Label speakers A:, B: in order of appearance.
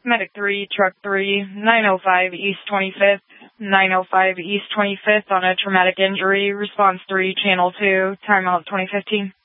A: Medic 3, Truck 3, 905 East 25th, 905 East 25th on a traumatic injury. Response 3, Channel 2, timeout 2015.